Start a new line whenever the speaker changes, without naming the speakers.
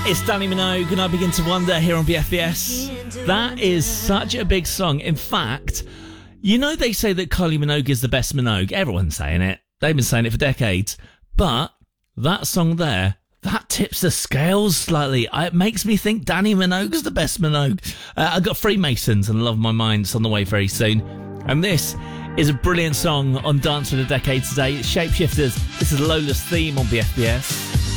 It's Danny Minogue and I Begin to Wonder here on BFBS. That is such a big song. In fact, you know they say that Kylie Minogue is the best Minogue. Everyone's saying it. They've been saying it for decades. But that song there, that tips the scales slightly. It makes me think Danny Minogue's the best Minogue. I've got Freemasons and Love My Mind. It's on the way very soon. And this is a brilliant song on Dance of the Decade today. It's Shapeshifters. This is Lola's theme on BFBS.